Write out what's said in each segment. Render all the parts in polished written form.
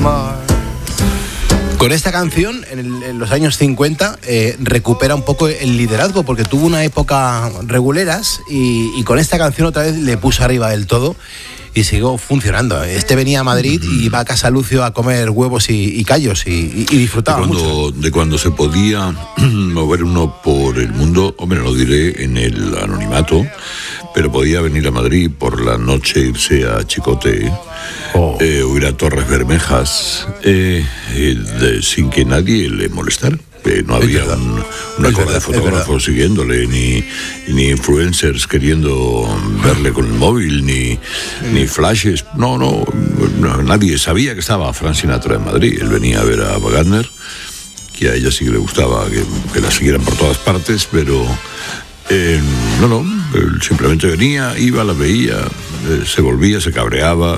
Mars. Con esta canción, en los años 50, recupera un poco el liderazgo, porque tuvo una época reguleras y con esta canción otra vez le puso arriba del todo y siguió funcionando. Venía a Madrid y iba a Casa Lucio a comer huevos y callos y disfrutaba mucho. De cuando se podía mover uno por el mundo, hombre, lo diré en el anonimato, pero podía venir a Madrid por la noche, irse a Chicote, o ir a Torres Bermejas, sin que nadie le molestara. No había una cola de fotógrafos siguiéndole, ni influencers queriendo verle con el móvil, ni flashes. No, nadie sabía que estaba Frank Sinatra en Madrid. Él venía a ver a Ava Gardner, que a ella sí que le gustaba que la siguieran por todas partes, pero él simplemente venía, iba, la veía, se volvía, se cabreaba.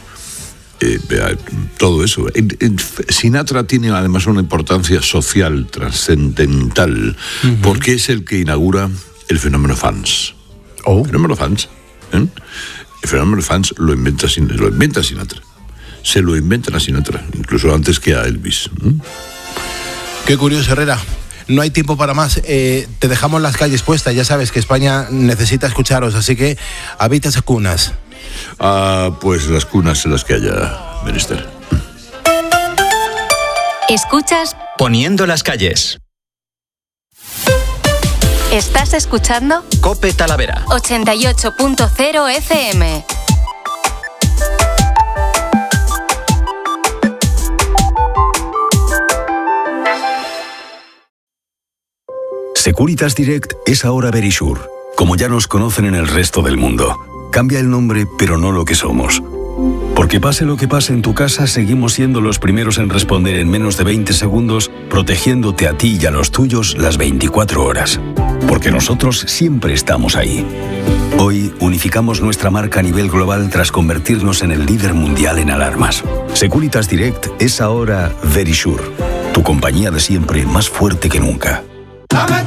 Todo eso. Sinatra tiene además una importancia social trascendental, porque es el que inaugura el fenómeno fans. El fenómeno fans, El fenómeno fans lo inventa Sinatra. Se lo inventan a Sinatra, incluso antes que a Elvis. Qué curioso, Herrera. No hay tiempo para más. Te dejamos las calles puestas. Ya sabes que España necesita escucharos, así que habita esas cunas. Pues las cunas en las que haya menester. Escuchas Poniendo las calles. ¿Estás escuchando? COPE Talavera 88.0 FM. Securitas Direct es ahora Verisure, como ya nos conocen en el resto del mundo. Cambia el nombre, pero no lo que somos. Porque pase lo que pase en tu casa, seguimos siendo los primeros en responder en menos de 20 segundos, protegiéndote a ti y a los tuyos las 24 horas. Porque nosotros siempre estamos ahí. Hoy unificamos nuestra marca a nivel global tras convertirnos en el líder mundial en alarmas. Securitas Direct es ahora Verisure, tu compañía de siempre más fuerte que nunca. Dame